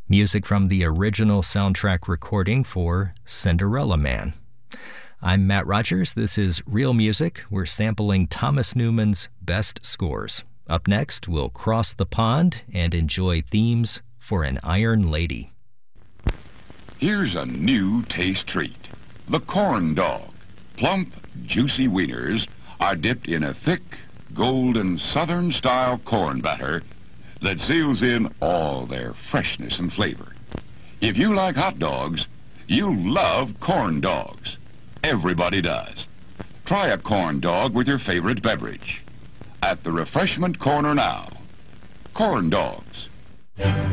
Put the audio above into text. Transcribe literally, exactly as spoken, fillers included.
music from the original soundtrack recording for Cinderella Man. I'm Matt Rogers. This is Real Music. We're sampling Thomas Newman's best scores. Up next, we'll cross the pond and enjoy themes for an Iron Lady. Here's a new taste treat. The corn dog. Plump, juicy wieners are dipped in a thick, golden Southern-style corn batter that seals in all their freshness and flavor. If you like hot dogs, you'll love corn dogs. Everybody does. Try a corn dog with your favorite beverage. At the refreshment corner now. Corn dogs.